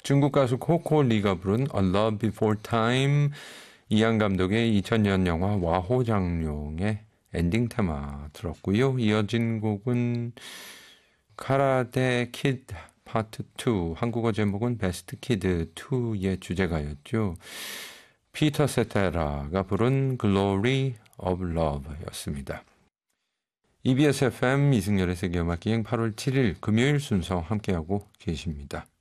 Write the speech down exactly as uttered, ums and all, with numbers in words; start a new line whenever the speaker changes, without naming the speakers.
중국 가수 코코리가 부른 A Love Before Time, 이안 감독의 이천 년 영화 와호장룡의 엔딩 테마 들었고요. 이어진 곡은 카라데 키드 파트 투, 한국어 제목은 베스트 키드 투의 주제가였죠. 피터 세테라가 부른 Glory of Love였습니다. 이비에스 에프엠 이승열의 세계음악기행 팔월 칠일 금요일 순서 함께하고 계십니다.